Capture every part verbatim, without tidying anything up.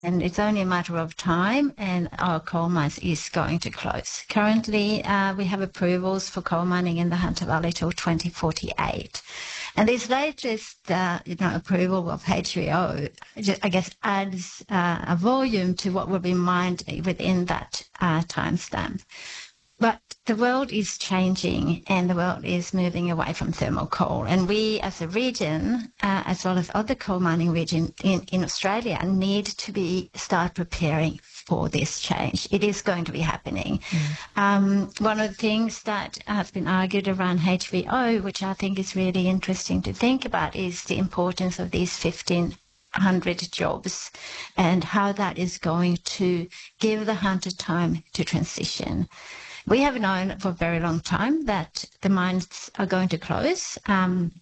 and it's only a matter of time, and our coal mines is going to close. Currently, uh, we have approvals for coal mining in the Hunter Valley till twenty forty-eight. And this latest uh, you know, approval of H V O, I guess, adds uh, a volume to what will be mined within that uh, timestamp. But the world is changing, and the world is moving away from thermal coal. And we as a region, uh, as well as other coal mining regions in, in Australia, need to be start preparing for this change. It is going to be happening. Mm. Um, one of the things that has been argued around H V O, which I think is really interesting to think about, is the importance of these fifteen hundred jobs and how that is going to give the Hunter time to transition. We have known for a very long time that the mines are going to close. Um,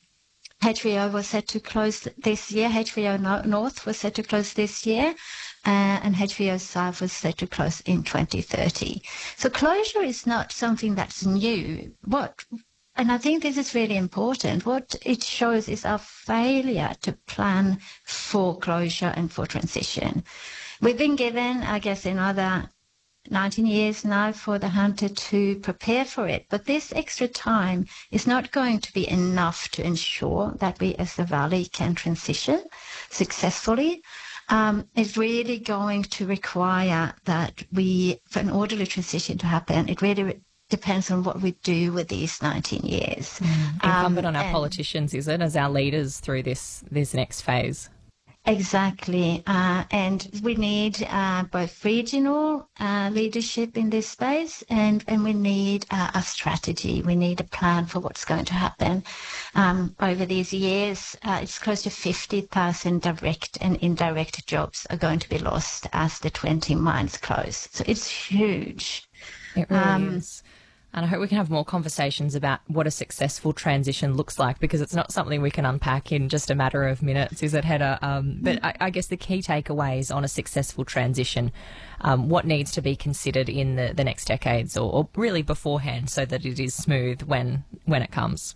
H V O was set to close this year. H V O North was set to close this year. Uh, and H V O South was set to close in twenty thirty. So closure is not something that's new. What, and I think this is really important, what it shows is our failure to plan for closure and for transition. We've been given, I guess, another nineteen years now for the Hunter to prepare for it. But this extra time is not going to be enough to ensure that we as the Valley can transition successfully. Um, it's really going to require that we, for an orderly transition to happen, it really re- depends on what we do with these nineteen years. Mm. Incumbent um, on our politicians, is it, as our leaders through this, this next phase? Exactly. Uh, and we need uh, both regional uh, leadership in this space, and, and we need uh, a strategy. We need a plan for what's going to happen. Um, over these years, uh, it's close to fifty thousand direct and indirect jobs are going to be lost as the twenty mines close. So it's huge. It really um, is. And I hope we can have more conversations about what a successful transition looks like, because it's not something we can unpack in just a matter of minutes, is it, Hedda? Um, but I, I guess the key takeaways on a successful transition, um, what needs to be considered in the, the next decades, or, or really beforehand, so that it is smooth when when it comes.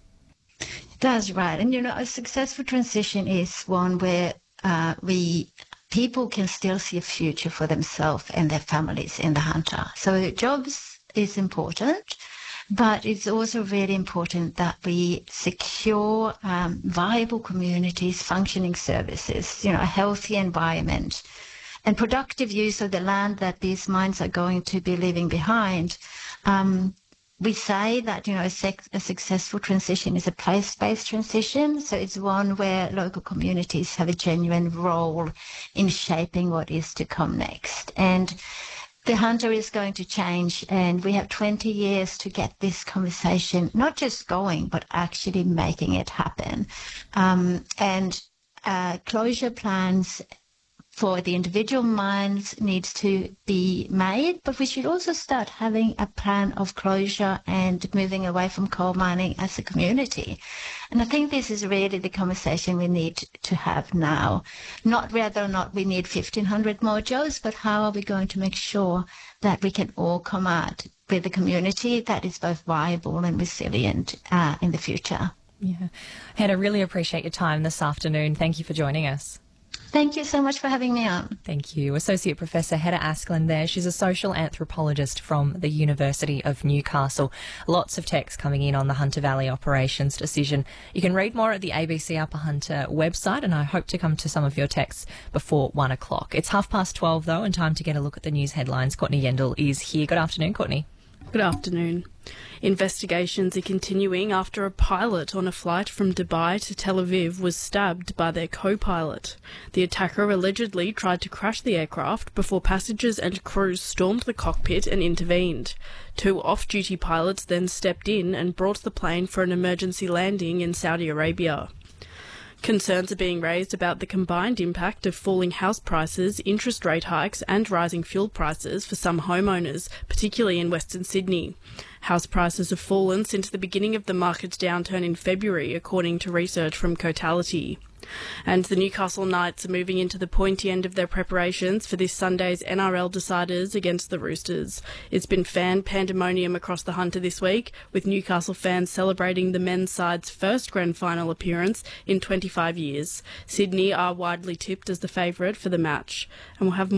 That's right. And, you know, a successful transition is one where uh, we... people can still see a future for themselves and their families in the Hunter. So jobs is important, but it's also really important that we secure um, viable communities, functioning services, you know, a healthy environment, and productive use of the land that these mines are going to be leaving behind. Um, we say that, you know, a, sec- a successful transition is a place-based transition, so it's one where local communities have a genuine role in shaping what is to come next. And the Hunter is going to change, and we have twenty years to get this conversation not just going, but actually making it happen. Um, and uh, closure plans for the individual mines needs to be made, but we should also start having a plan of closure and moving away from coal mining as a community. And I think this is really the conversation we need to have now. Not whether or not we need fifteen hundred more jobs, but how are we going to make sure that we can all come out with a community that is both viable and resilient uh, in the future. Yeah. Hedda, really appreciate your time this afternoon. Thank you for joining us. Thank you so much for having me on. Thank you. Associate Professor Hedda Asklund there. She's a social anthropologist from the University of Newcastle. Lots of text coming in on the Hunter Valley operations decision. You can read more at the A B C Upper Hunter website, and I hope to come to some of your texts before one o'clock. It's half past twelve, though, and time to get a look at the news headlines. Courtney Yendall is here. Good afternoon, Courtney. Good afternoon. Investigations are continuing after a pilot on a flight from Dubai to Tel Aviv was stabbed by their co-pilot. The attacker allegedly tried to crash the aircraft before passengers and crew stormed the cockpit and intervened. Two off-duty pilots then stepped in and brought the plane for an emergency landing in Saudi Arabia. Concerns are being raised about the combined impact of falling house prices, interest rate hikes and rising fuel prices for some homeowners, particularly in Western Sydney. House prices have fallen since the beginning of the market downturn in February, according to research from Cotality. And the Newcastle Knights are moving into the pointy end of their preparations for this Sunday's N R L deciders against the Roosters. It's been fan pandemonium across the Hunter this week, with Newcastle fans celebrating the men's side's first grand final appearance in twenty-five years. Sydney are widely tipped as the favourite for the match. And we'll have more